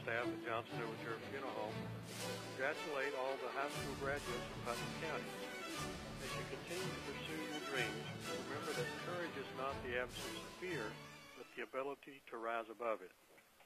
staff at Johnson Overture Funeral Home congratulate all the high school graduates of Putnam County. As you continue to pursue your dreams, remember that courage is not the absence of fear, but the ability to rise above it.